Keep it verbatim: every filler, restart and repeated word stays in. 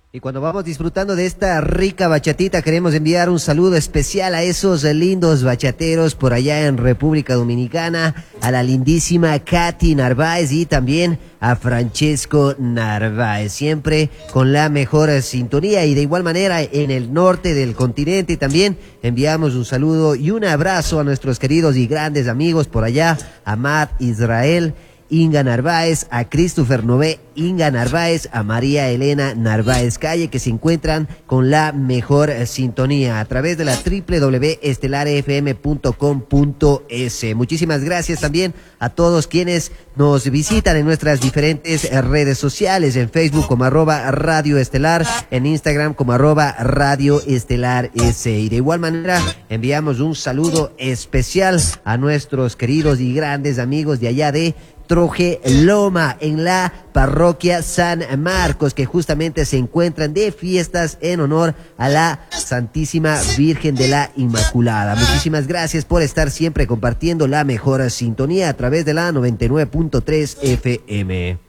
Y cuando vamos disfrutando de esta rica bachatita, queremos enviar un saludo especial a esos lindos bachateros por allá en República Dominicana, a la lindísima Katy Narváez y también a Francesco Narváez, siempre con la mejor sintonía. Y de igual manera en el norte del continente también enviamos un saludo y un abrazo a nuestros queridos y grandes amigos por allá, a Matt Israel, Inga Narváez, a Christopher Nové, Inga Narváez, a María Elena Narváez Calle, que se encuentran con la mejor eh, sintonía a través de la doble u doble u doble u punto estelar f m punto com punto es. Muchísimas gracias también a todos quienes nos visitan en nuestras diferentes eh, redes sociales, en Facebook como arroba Radio Estelar, en Instagram como arroba Radio Estelar S. Y de igual manera enviamos un saludo especial a nuestros queridos y grandes amigos de allá de Troje Loma, en la parroquia San Marcos, que justamente se encuentran de fiestas en honor a la Santísima Virgen de la Inmaculada. Muchísimas gracias por estar siempre compartiendo la mejor sintonía a través de la noventa y nueve punto tres F M.